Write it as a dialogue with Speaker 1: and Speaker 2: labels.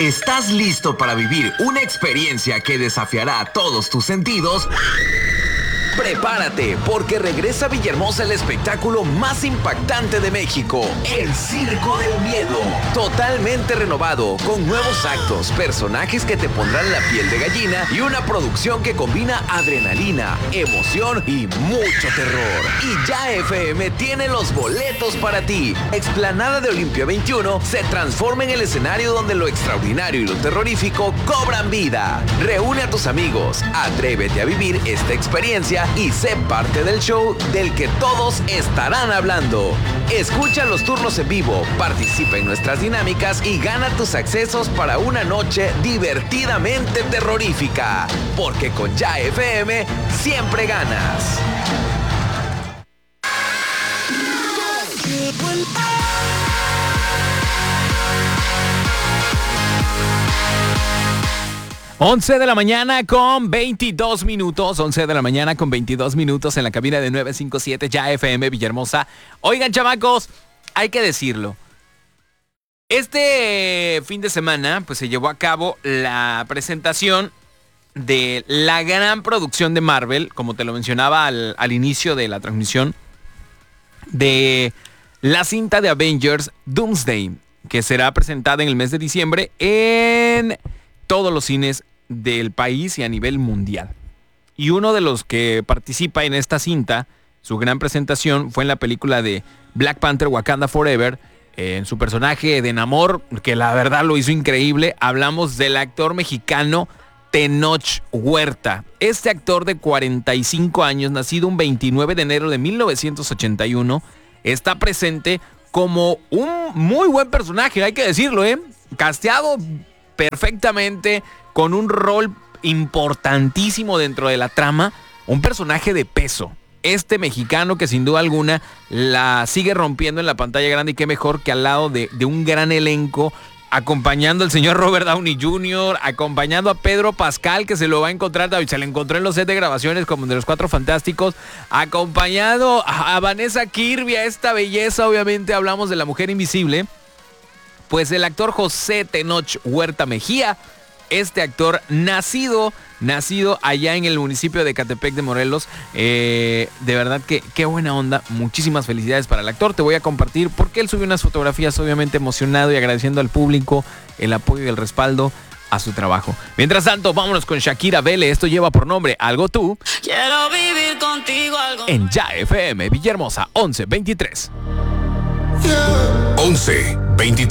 Speaker 1: ¿Estás listo para vivir una experiencia que desafiará todos tus sentidos? Prepárate, porque regresa a Villahermosa el espectáculo más impactante de México, el Circo del Miedo. Totalmente renovado, con nuevos actos, personajes que te pondrán la piel de gallina y una producción que combina adrenalina, emoción y mucho terror. Y Ya FM tiene los boletos para ti. Explanada de Olimpia 21 se transforma en el escenario donde lo extraordinario y lo terrorífico cobran vida. Reúne a tus amigos, atrévete a vivir esta experiencia y sé parte del show del que todos estarán hablando. Escucha los turnos en vivo, participa en nuestras dinámicas y gana tus accesos para una noche divertidamente terrorífica. Porque con Ya FM siempre ganas.
Speaker 2: 11 de la mañana con 22 minutos. 11 de la mañana con 22 minutos en la cabina de 957 Ya FM Villahermosa. Oigan, chamacos, hay que decirlo. Este fin de semana pues se llevó a cabo la presentación de la gran producción de Marvel, como te lo mencionaba al inicio de la transmisión, de la cinta de Avengers Doomsday, que será presentada en el mes de diciembre en todos los cines del país y a nivel mundial. Y uno de los que participa en esta cinta, su gran presentación, fue en la película de Black Panther Wakanda Forever, en su personaje de Namor, que la verdad lo hizo increíble. Hablamos del actor mexicano Tenoch Huerta. Este actor de 45 años, nacido un 29 de enero de 1981, está presente como un muy buen personaje, hay que decirlo, casteado perfectamente, con un rol importantísimo dentro de la trama, un personaje de peso. Este mexicano que sin duda alguna la sigue rompiendo en la pantalla grande, y qué mejor que al lado de un gran elenco, acompañando al señor Robert Downey Jr., acompañando a Pedro Pascal, que se lo va a encontrar, se lo encontró en los sets de grabaciones como de Los Cuatro Fantásticos, acompañado a Vanessa Kirby, a esta belleza. Obviamente hablamos de la Mujer Invisible. Pues el actor José Tenoch Huerta Mejía, este actor nacido allá en el municipio de Ecatepec de Morelos, de verdad que qué buena onda. Muchísimas felicidades para el actor. Te voy a compartir porque él subió unas fotografías, obviamente emocionado y agradeciendo al público el apoyo y el respaldo a su trabajo. Mientras tanto, vámonos con Shakira Vele. Esto lleva por nombre Algo Tú.
Speaker 3: Quiero vivir contigo algo.
Speaker 2: En Ya FM Villahermosa 11:23.
Speaker 4: 11:23.